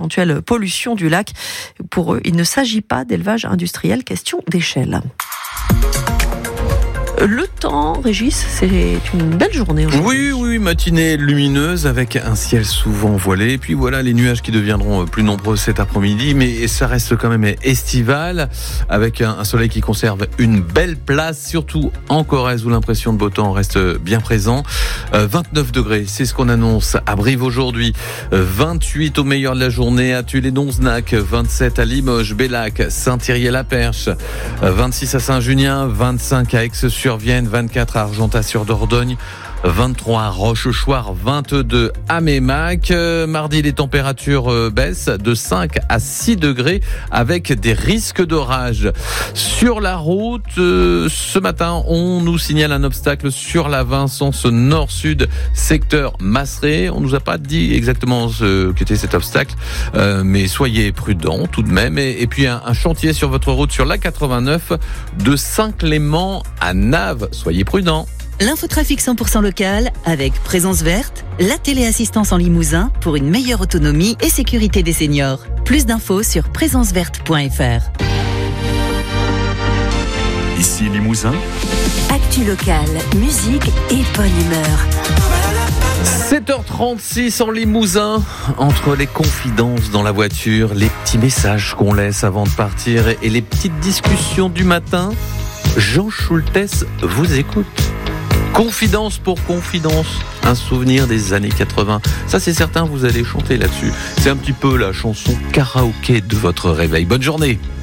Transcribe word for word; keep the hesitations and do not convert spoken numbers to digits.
d'éventuelle pollution du lac. Pour eux, il ne s'agit pas d'élevage industriel, question d'échelle. Le temps, Régis, c'est une belle journée aujourd'hui. Oui, oui, matinée lumineuse avec un ciel souvent voilé. Et puis voilà, les nuages qui deviendront plus nombreux cet après-midi, mais ça reste quand même estival avec un soleil qui conserve une belle place, surtout en Corrèze où l'impression de beau temps reste bien présent. Euh, vingt-neuf degrés, c'est ce qu'on annonce à Brive aujourd'hui. vingt-huit au meilleur de la journée à Tulle-et-Donzenac, vingt-sept à Limoges, Bellac, Saint-Thierry-la-Perche, vingt-six à Saint-Junien, vingt-cinq à Aix-sur-Vienne, vingt-quatre à Argentat-sur-Dordogne, vingt-trois à Rochechouart, vingt-deux à Mémac. Euh, mardi, les températures euh, baissent de cinq à six degrés avec des risques d'orage. Sur la route, euh, ce matin, on nous signale un obstacle sur la vingt sens nord-sud, secteur Masseret. On nous a pas dit exactement ce qu'était cet obstacle, euh, mais soyez prudents tout de même. Et, et puis un, un chantier sur votre route sur l'A quatre-vingt-neuf de Saint-Clément à Naves. Soyez prudents. L'infotrafic cent pour cent local avec Présence Verte, la téléassistance en Limousin pour une meilleure autonomie et sécurité des seniors. Plus d'infos sur présence verte point f r. Ici Limousin. Actu locale, musique et bonne humeur. sept heures trente-six en Limousin, entre les confidences dans la voiture, les petits messages qu'on laisse avant de partir et les petites discussions du matin, Jean Schultes vous écoute. Confidence pour confidence, un souvenir des années quatre-vingts. Ça, c'est certain, vous allez chanter là-dessus. C'est un petit peu la chanson karaoké de votre réveil. Bonne journée.